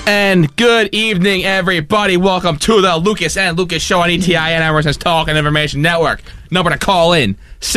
And good evening, everybody. Welcome to the Lucas and Lucas Show on ETIN Emerson's Talk and Information Network. Number to call in,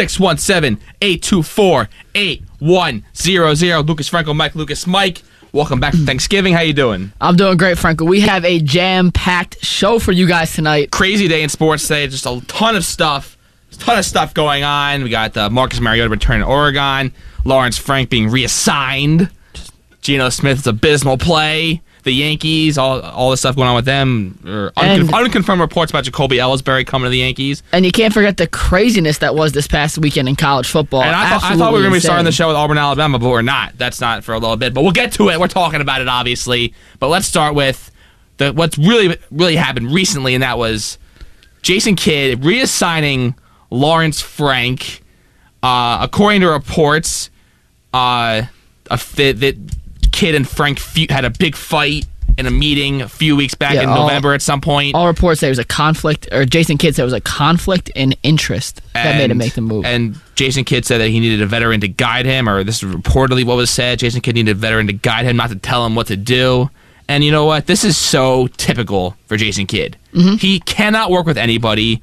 617-824-8100. Lucas Franco, Mike Lucas, Mike. Welcome back from Thanksgiving. How you doing? I'm doing great, Franco. We have a jam-packed show for you guys tonight. Crazy day in sports today. Just a ton of stuff. Going on. We got Marcus Mariota returning to Oregon. Lawrence Frank being reassigned. Geno Smith's abysmal play. The Yankees, all the stuff going on with them. Unconfirmed reports about Jacoby Ellsbury coming to the Yankees. And you can't forget the craziness that was this past weekend in college football. And I thought we were going to be starting the show with Auburn, Alabama, but we're not. That's not for a little bit. But we'll get to it. We're talking about it, obviously. But let's start with what's really happened recently, and that was Jason Kidd reassigning Lawrence Frank. According to reports, that Kidd and Frank had a big fight in a meeting a few weeks back in November at some point. All reports say it was a conflict, or Jason Kidd said it was a conflict in interest that made him make the move. And Jason Kidd said that he needed a veteran to guide him, or this is reportedly what was said. Jason Kidd needed a veteran to guide him, not to tell him what to do. And you know what? This is so typical for Jason Kidd. Mm-hmm. He cannot work with anybody.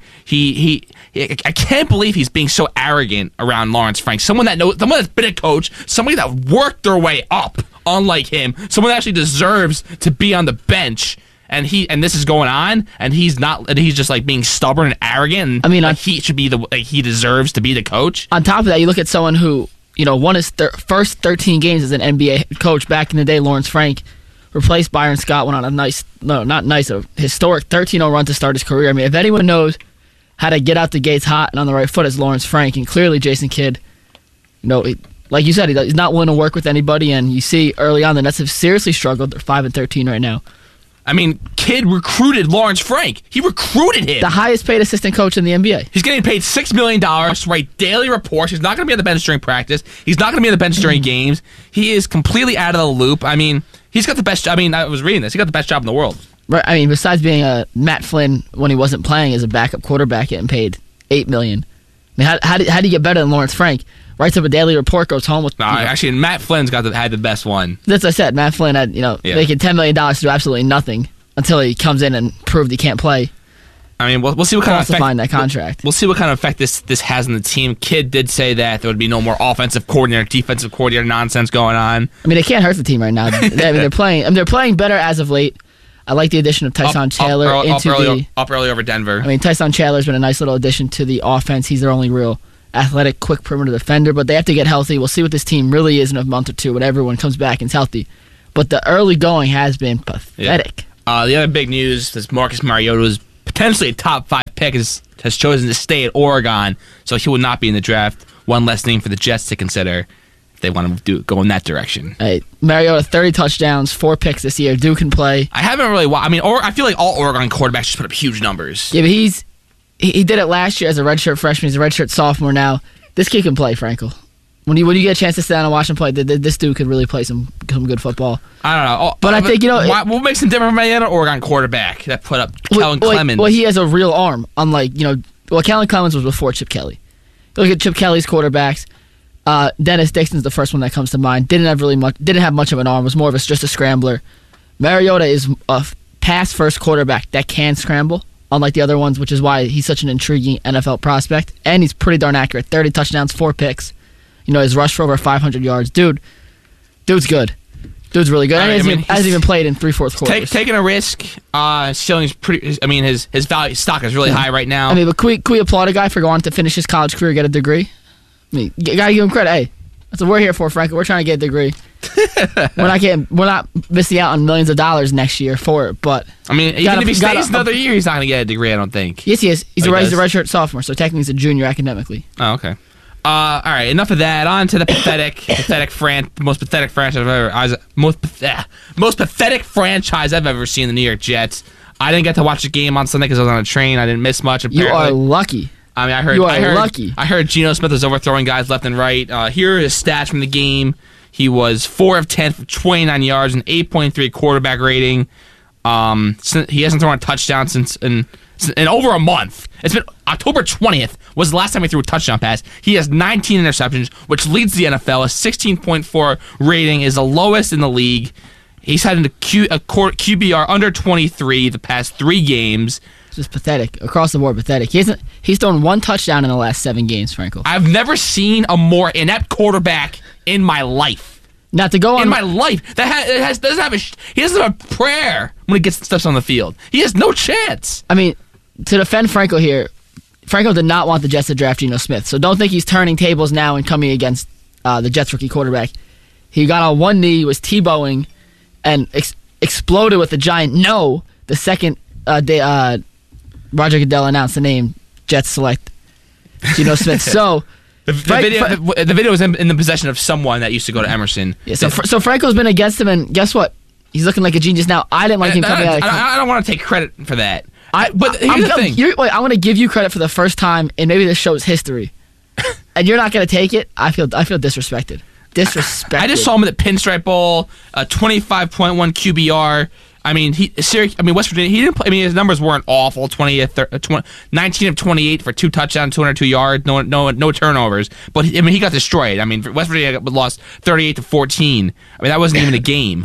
I can't believe he's being so arrogant around Lawrence Frank. Someone that's been a coach, somebody that worked their way up, unlike him, someone that actually deserves to be on the bench. And this is going on, and he's not. And he's just like being stubborn and arrogant. And he should be he deserves to be the coach. On top of that, you look at someone who won his first 13 games as an NBA coach back in the day. Lawrence Frank replaced Byron Scott, went on a historic 13-0 run to start his career. I mean, if anyone knows how to get out the gates hot and on the right foot, it's Lawrence Frank. And clearly Jason Kidd, like you said, he's not willing to work with anybody. And you see early on the Nets have seriously struggled. They're 5-13 right now. I mean, Kidd recruited Lawrence Frank. He recruited him. The highest paid assistant coach in the NBA. He's getting paid $6 million to write daily reports. He's not going to be on the bench during practice. He's not going to be on the bench during games. He is completely out of the loop. I mean, he's got the best job. I mean, I was reading this. He got the best job in the world. Right. I mean, besides being Matt Flynn when he wasn't playing as a backup quarterback, getting paid $8 million. I mean, how do you get better than Lawrence Frank? Writes up a daily report, goes home with. Actually, Matt Flynn's had the best one. That's what I said. Matt Flynn had making $10 million to do absolutely nothing until he comes in and proved he can't play. I mean, we'll see what kind of effect that contract. We'll see what kind of effect this has on the team. Kidd did say that there would be no more offensive coordinator, defensive coordinator nonsense going on. I mean, they can't hurt the team right now. They're playing. They're playing better as of late. I like the addition of Tyson Chandler up early over Denver. I mean, Tyson Chandler's been a nice little addition to the offense. He's their only real athletic, quick perimeter defender, but they have to get healthy. We'll see what this team really is in a month or two when everyone comes back and is healthy. But the early going has been pathetic. Yeah. The other big news is Marcus Mariota was potentially a top 5 pick, has chosen to stay at Oregon, so he will not be in the draft. One less name for the Jets to consider if they want to go in that direction. Hey, Mariota, 30 touchdowns, 4 picks this year. Duke can play. I haven't really I feel like all Oregon quarterbacks just put up huge numbers. Yeah, but he did it last year as a redshirt freshman. He's a redshirt sophomore now. This kid can play, Frankel. When you get a chance to sit down and watch him play, this dude could really play some good football. I don't know. But I think, what makes him different from any other Oregon quarterback that put up Kellen Clemens? Well, he has a real arm, unlike, Kellen Clemens was before Chip Kelly. Look at Chip Kelly's quarterbacks. Dennis Dixon's the first one that comes to mind. Didn't have much of an arm. Was more of just a scrambler. Mariota is a pass-first quarterback that can scramble, unlike the other ones, which is why he's such an intriguing NFL prospect. And he's pretty darn accurate. 30 touchdowns, 4 picks. His rush for over 500 yards. Dude's good. Dude's really good. Hasn't even played in 3/4 quarters. Taking a risk. Showing his value stock is really high right now. But can we applaud a guy for going to finish his college career, get a degree? Gotta give him credit. Hey, that's what we're here for, Frank. We're trying to get a degree. We're not missing out on millions of dollars next year for it. But even if he stays another year, he's not going to get a degree. I don't think. Yes, he is. He's a redshirt sophomore, so technically he's a junior academically. Oh, okay. All right, enough of that. On to the most pathetic franchise I've ever seen, the New York Jets. I didn't get to watch the game on Sunday because I was on a train. I didn't miss much. Apparently. You are lucky. I heard Geno Smith was overthrowing guys left and right. Here are his stats from the game. He was 4 of 10 for 29 yards and 8.3 quarterback rating. He hasn't thrown a touchdown in over a month. It's been October 20th was the last time he threw a touchdown pass. He has 19 interceptions, which leads the NFL. A 16.4 rating is the lowest in the league. He's had a QBR under 23 the past 3 games. It's just pathetic. Across the board, pathetic. He's thrown 1 touchdown in the last 7 games, Frankel. I've never seen a more inept quarterback in my life. Not to go on in my life. He doesn't have a prayer when he gets steps on the field. He has no chance. I mean, to defend Frankel here, Frankel did not want the Jets to draft Geno Smith, so don't think he's turning tables now and coming against the Jets rookie quarterback. He got on one knee, was Tebowing, and exploded with a giant no the second Roger Goodell announced the name Jets select Geno Smith. So the video was in the possession of someone that used to go to Emerson. Yeah, so Frankel's been against him, and guess what? He's looking like a genius now. I didn't like him coming out. I don't want to take credit for that. But here's the thing. I want to give you credit for the first time in maybe this show's history, and you're not going to take it. I feel disrespected. I just saw him at the Pinstripe Bowl, 25.1 QBR. I mean, West Virginia. He didn't play. I mean, his numbers weren't awful. 19 of 28 for 2 touchdowns, 202 yards, no turnovers. But he got destroyed. I mean, West Virginia lost 38-14. I mean, that wasn't even a game.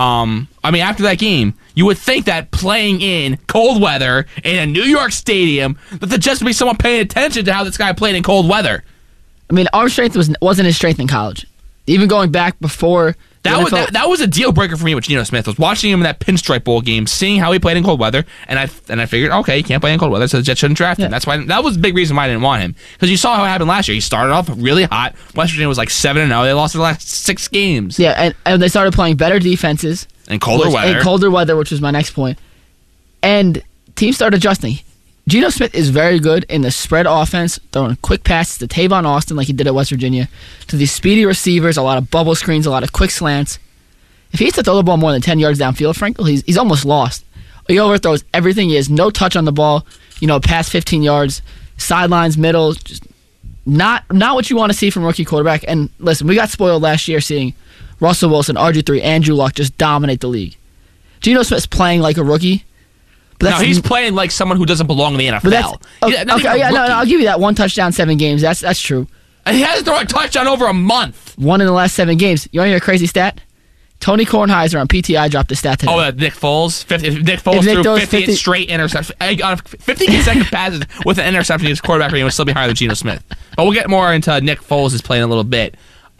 After that game, you would think that playing in cold weather in a New York stadium, that there just would be someone paying attention to how this guy played in cold weather. I mean, arm strength wasn't his strength in college. Even going back before that was a deal breaker for me with Geno Smith. I was watching him in that Pinstripe Bowl game, seeing how he played in cold weather, and I figured, okay, he can't play in cold weather, so the Jets shouldn't draft him. That's why. That was the big reason why I didn't want him, because you saw how it happened last year. He started off really hot. West Virginia was like 7-0. They lost their last 6 games. Yeah, and they started playing better defenses and colder weather, which was my next point. And teams started adjusting. Geno Smith is very good in the spread offense, throwing quick passes to Tavon Austin like he did at West Virginia, to these speedy receivers, a lot of bubble screens, a lot of quick slants. If he hits to throw the ball more than 10 yards downfield, Frankel, he's almost lost. He overthrows everything. He has no touch on the ball, past 15 yards, sidelines, middle, just not what you want to see from a rookie quarterback. And listen, we got spoiled last year seeing Russell Wilson, RG3, Andrew Luck just dominate the league. Geno Smith's playing like a rookie. No, he's playing like someone who doesn't belong in the NFL. I'll give you that. 1 touchdown, 7 games. That's true. And he hasn't thrown a touchdown over a month. 1 in the last 7 games. You want to hear a crazy stat? Tony Kornheiser on PTI dropped the stat today. Oh, Nick Foles? Nick Foles threw 50 straight interceptions. 50 consecutive passes with an interception. His quarterback rating would still be higher than Geno Smith. But we'll get more into Nick Foles is playing a little bit.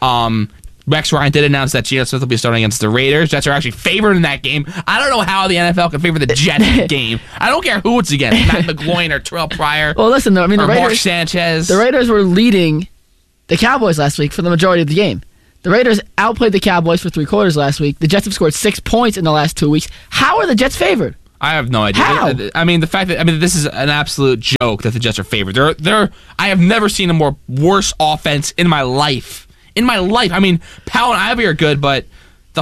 Rex Ryan did announce that Geno Smith will be starting against the Raiders. Jets are actually favored in that game. I don't know how the NFL can favor the Jets in the game. I don't care who it's against. Matt McGloin or Terrell Pryor. Well, listen, though, the Raiders, Mark Sanchez. The Raiders were leading the Cowboys last week for the majority of the game. The Raiders outplayed the Cowboys for 3 quarters last week. The Jets have scored 6 points in the last 2 weeks. How are the Jets favored? I have no idea. How? The fact that this is an absolute joke that the Jets are favored. I have never seen a more worse offense in my life. Powell and Ivy are good, but the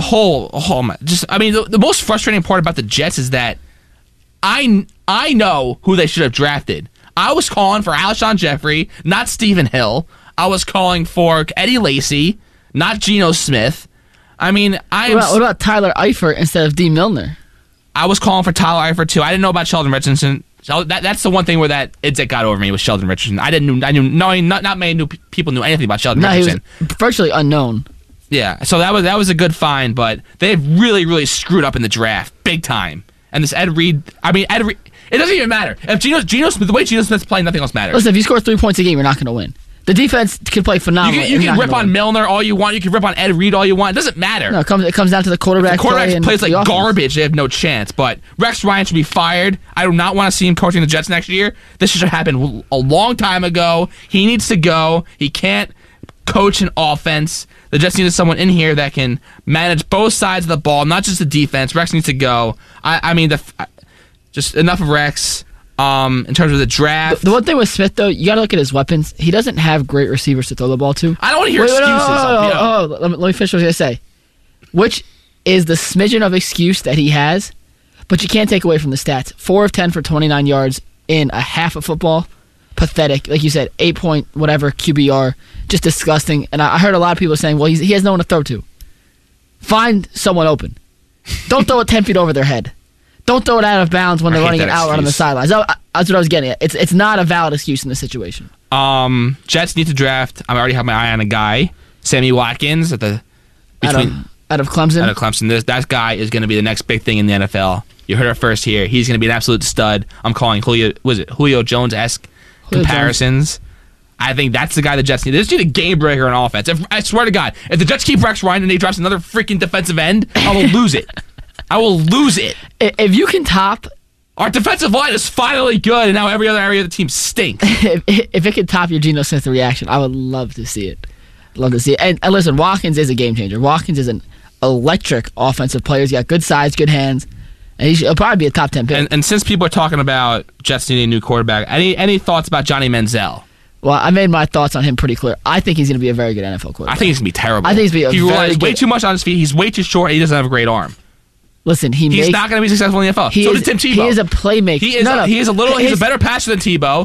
most frustrating part about the Jets is that I know who they should have drafted. I was calling for Alshon Jeffrey, not Stephen Hill. I was calling for Eddie Lacy, not Geno Smith. What about Tyler Eifert instead of D. Milner? I was calling for Tyler Eifert too. I didn't know about Sheldon Richardson. So that's the one thing where it got over me with Sheldon Richardson. Not many people knew anything about Sheldon Richardson. He was virtually unknown. Yeah, so that was a good find, but they've really, really screwed up in the draft, big time. And this Ed Reed, it doesn't even matter. If Geno Smith, the way Geno Smith's playing, nothing else matters. Listen, if you score 3 points a game, you're not going to win. The defense can play phenomenal. You can rip on Milner all you want. You can rip on Ed Reed all you want. It doesn't matter. No, it comes down to the quarterback. The quarterback plays like garbage. They have no chance. But Rex Ryan should be fired. I do not want to see him coaching the Jets next year. This should have happened a long time ago. He needs to go. He can't coach an offense. The Jets needed someone in here that can manage both sides of the ball, not just the defense. Rex needs to go. Just enough of Rex. In terms of the draft. The one thing with Smith, though, you got to look at his weapons. He doesn't have great receivers to throw the ball to. I don't want to hear excuses. Let me finish what I was going to say. Which is the smidgen of excuse that he has, but you can't take away from the stats. 4 of 10 for 29 yards in a half of football. Pathetic. Like you said, 8-point whatever QBR. Just disgusting. And I heard a lot of people saying, well, he has no one to throw to. Find someone open. Don't throw it 10 feet over their head. Don't throw it out of bounds when they're running it out on the sidelines. That's what I was getting at. It's not a valid excuse in this situation. Jets need to draft. I already have my eye on a guy, Sammy Watkins, at the between. Out of Clemson? Out of Clemson. That guy is going to be the next big thing in the NFL. You heard it first here. He's going to be an absolute stud. I'm calling Julio Jones-esque comparisons. I think that's the guy the Jets need. They just need a game breaker on offense. I swear to God, if the Jets keep Rex Ryan and he drops another freaking defensive end, I will lose it. I will lose it. If you can top... Our defensive line is finally good, and now every other area of the team stinks. If it could top your Geno Smith reaction, I would love to see it. Love to see it. And listen, Watkins is a game changer. Watkins is an electric offensive player. He's got good size, good hands, and he'll probably be a top 10 pick. And since people are talking about Jets needing a new quarterback, any thoughts about Johnny Manziel? Well, I made my thoughts on him pretty clear. I think he's going to be a very good NFL quarterback. I think he's going to be terrible. I think he's going to be he relies way too much on his feet. He's way too short, and he doesn't have a great arm. Listen, he's not going to be successful in the NFL. So did Tim Tebow. He is a playmaker. He's a better passer than Tebow.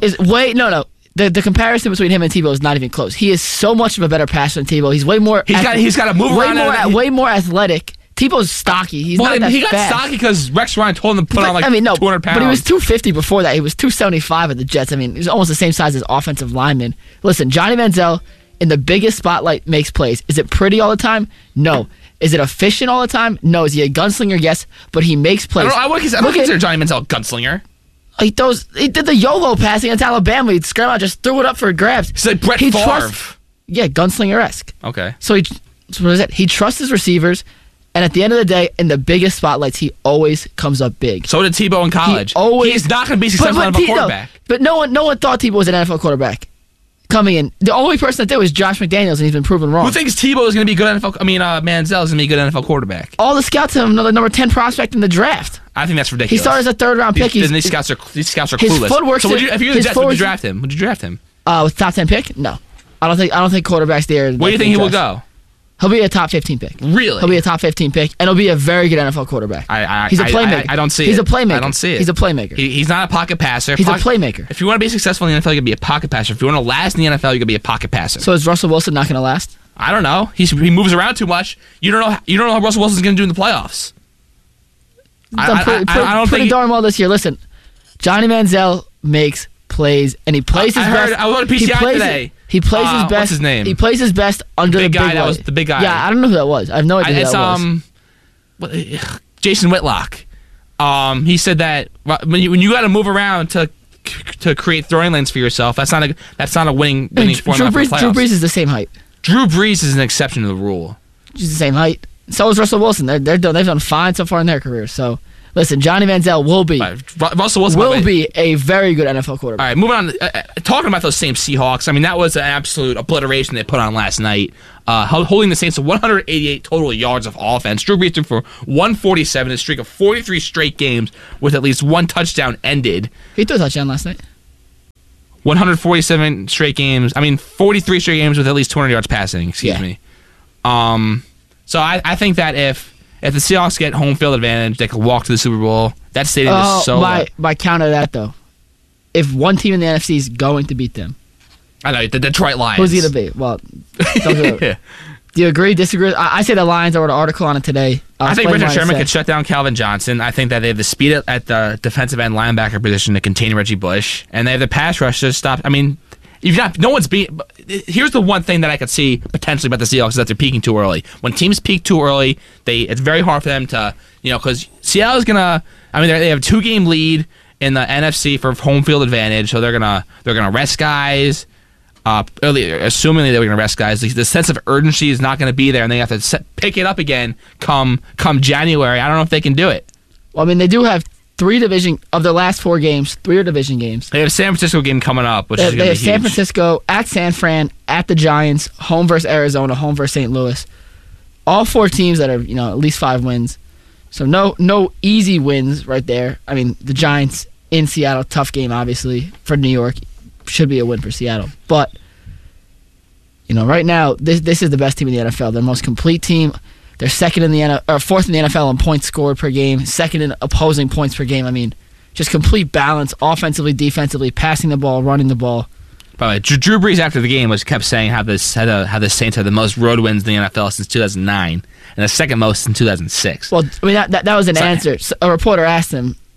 The comparison between him and Tebow is not even close. He is so much of a better passer than Tebow. He's way more. He's got to move around. Way more athletic. Tebow's stocky. He got stocky because Rex Ryan told him to put on 200 pounds. But he was 250 before that. He was 275 at the Jets. I mean, he was almost the same size as offensive lineman. Listen, Johnny Manziel in the biggest spotlight makes plays. Is it pretty all the time? No. Is it efficient all the time? No. Is he a gunslinger? Yes. But he makes plays. I don't consider Johnny Manziel a gunslinger. He did the YOLO passing against Alabama. He'd scramble out, just threw it up for grabs. He's like Brett Favre. Gunslinger-esque. Okay. So what is it? He trusts his receivers, and at the end of the day, in the biggest spotlights, he always comes up big. So did Tebow in college. He's not going to be successful as a quarterback. But no one thought Tebow was an NFL quarterback coming in. The only person that did was Josh McDaniels, and he's been proven wrong. Who thinks Tebow is going to be a good NFL? Manziel is going to be a good NFL quarterback. All the scouts have him the number 10 prospect in the draft. I think that's ridiculous. He started as a third-round pick. These scouts are clueless. His footwork. So if you're the Jets, would you draft him? Would you draft him? With top 10 pick? No, I don't think quarterbacks there. Where do you think he will go? He'll be a top 15 pick. Really? He'll be a top 15 pick, and he'll be a very good NFL quarterback. He's a playmaker. I don't see it. He's a playmaker. I don't see it. He's a playmaker. He's not a pocket passer. He's a playmaker. If you want to be successful in the NFL, you can be a pocket passer. If you want to last in the NFL, you can be a pocket passer. So is Russell Wilson not going to last? I don't know. He moves around too much. You don't know how Russell Wilson's going to do in the playoffs. I don't think darn well this year. Listen, Johnny Manziel makes plays, and he plays his best. I was on PCI today. He plays his best. What's his name? He plays his best under the big guy. That was the big guy. Yeah, I don't know who that was. I have no idea who that was. Jason Whitlock. He said that when you got to move around to create throwing lanes for yourself, that's not a winning formula for the playoffs. Drew Brees is the same height. Drew Brees is an exception to the rule. He's the same height. So is Russell Wilson. They've done fine so far in their career. So. Listen, Johnny Manziel will be a very good NFL quarterback. All right, moving on. Talking about those same Seahawks, I mean, that was an absolute obliteration they put on last night, holding the Saints to 188 total yards of offense. Drew Brees threw for 147, a streak of 43 straight games with at least one touchdown ended. He threw a touchdown last night. 147 straight games. 43 straight games with at least 200 yards passing. Excuse me. So I think that if the Seahawks get home field advantage, they can walk to the Super Bowl. That stadium is so... By count of that, though, if one team in the NFC is going to beat them... I know, the Detroit Lions. Who's he going to be? Well, do you agree, disagree? I say the Lions. I wrote an article on it today. I think Richard Sherman could shut down Calvin Johnson. I think that they have the speed at the defensive end linebacker position to contain Reggie Bush. And they have the pass rush to stop... Here's the one thing that I could see potentially about the Seahawks is that they're peaking too early. When teams peak too early, it's very hard for them to, because Seattle's gonna. They have a 2-game lead in the NFC for home field advantage, so they're gonna rest guys. Assuming they were gonna rest guys, the sense of urgency is not gonna be there, and they have to pick it up again come January. I don't know if they can do it. Well, they do have. 3 division of their last 4 games, 3 are division games. They have a San Francisco game coming up, which is going to be huge. They have San Francisco, at San Fran, at the Giants, home versus Arizona, home versus St. Louis. All 4 teams that are at least 5 wins. So no easy wins right there. The Giants in Seattle, tough game obviously for New York, should be a win for Seattle. But right now this is the best team in the NFL. They're the most complete team. They're fourth in the NFL in points scored per game, second in opposing points per game. Just complete balance, offensively, defensively, passing the ball, running the ball. By the way, Drew Brees after the game kept saying how the Saints had the most road wins in the NFL since 2009 and the second most in 2006. Well, that was an answer. So a reporter asked him,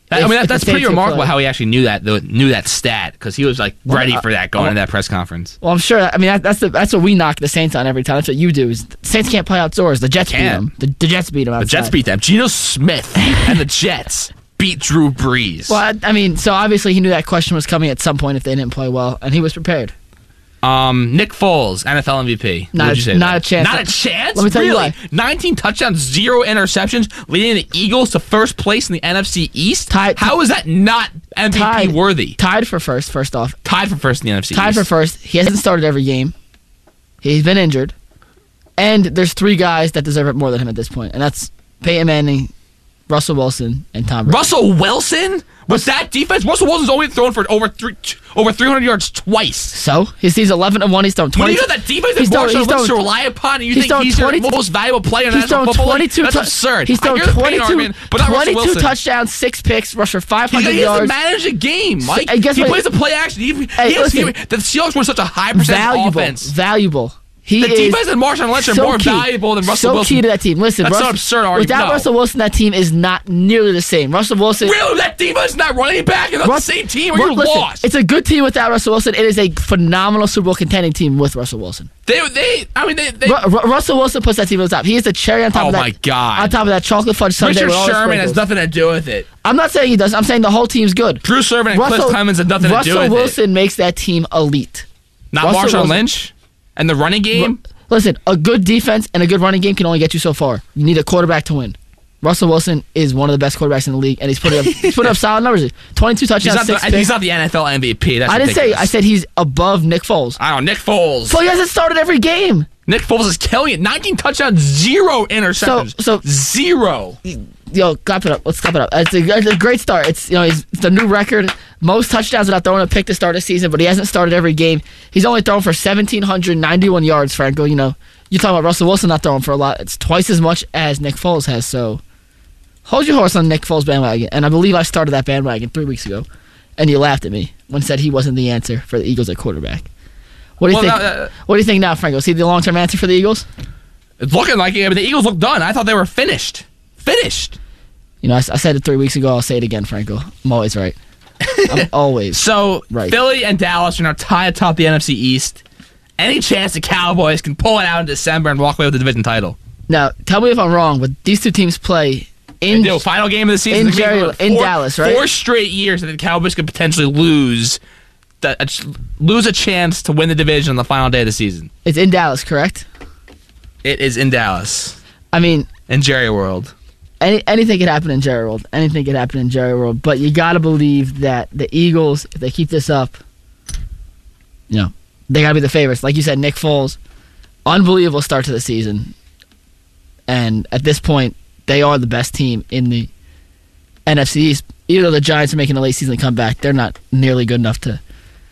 That's pretty remarkable how he actually knew that stat, because he was like ready for that going into that press conference. Well, I'm sure. I mean, that's what we knock the Saints on every time. That's what you do. Is the Saints can't play outdoors. The Jets beat them. The Jets beat them outside. The Jets beat them. Geno Smith and the Jets beat Drew Brees. Well, I mean, so obviously he knew that question was coming at some point if they didn't play well, and he was prepared. Nick Foles, NFL MVP. Not a chance. Not a chance? Let me tell you why. 19 touchdowns, 0 interceptions, leading the Eagles to first place in the NFC East? How is that not MVP worthy? Tied for first off. Tied for first in the NFC East. Tied for first. He hasn't started every game. He's been injured. And there's 3 guys that deserve it more than him at this point, and that's Peyton Manning, Russell Wilson, and Tom Brady. Russell Wilson? With that defense, Russell Wilson's only thrown for over 300 yards twice. So? He's 11-1. He's thrown 20. What do you know that defense is Marshawn Lynch to rely upon, and you think he's your most valuable player in National Football League? That's absurd. He's thrown 22 touchdowns, 6 picks, rushed for 500 yards. He has to manage a game, Mike. He plays the play action. The Seahawks were such a high percentage offense. Valuable. The defense and Marshawn Lynch are more valuable than Russell Wilson. So key to that team. Listen, that's an absurd argument. Without Russell Wilson, that team is not nearly the same. Russell Wilson. Really? That defense is not running back? It's not the same team? Or you lost? It's a good team without Russell Wilson. It is a phenomenal Super Bowl contending team with Russell Wilson. Russell Wilson puts that team on top. He is the cherry on top of that. Oh, my God. On top of that chocolate fudge sundae. Richard Sherman has nothing to do with it. I'm not saying he does. I'm saying the whole team's good. Drew Sherman and Cliff Clemens have nothing to do with it. Russell Wilson makes that team elite. Not Marshawn Lynch? And the running game? Listen, a good defense and a good running game can only get you so far. You need a quarterback to win. Russell Wilson is one of the best quarterbacks in the league, and he's putting up solid numbers. 22 touchdowns, 6 picks. He's not the NFL MVP. That's I didn't say. I said he's above Nick Foles. I don't know, Nick Foles. So he hasn't started every game. Nick Foles is killing it. 19 touchdowns, 0 interceptions. So 0. Yo, clap it up. Let's clap it up. It's a great start. It's the new record. Most touchdowns without throwing a pick to start a season, but he hasn't started every game. He's only thrown for 1,791 yards, Franco. You're talking about Russell Wilson not throwing for a lot. It's twice as much as Nick Foles has, so hold your horse on Nick Foles' bandwagon. And I believe I started that bandwagon 3 weeks ago, and you laughed at me when said he wasn't the answer for the Eagles at quarterback. What do you think? What do you think now, Franco? Is he the long-term answer for the Eagles? It's looking like it. I mean, the Eagles look done. I thought they were finished. I said it 3 weeks ago. I'll say it again, Franco. I'm always right. I'm always so right. Philly and Dallas are now tied atop the NFC East. Any chance the Cowboys can pull it out in December and walk away with the division title? Now, tell me if I'm wrong, but these two teams play in the final game of the season in Dallas, right? 4 straight years that the Cowboys could potentially lose a chance to win the division on the final day of the season. It's in Dallas, correct? It is in Dallas. I mean, in Jerry World. Anything could happen in Jerry World. Anything could happen in Jerry World. But you got to believe that the Eagles, if they keep this up, they got to be the favorites. Like you said, Nick Foles, unbelievable start to the season. And at this point, they are the best team in the NFC East. Even though the Giants are making a late season comeback, they're not nearly good enough to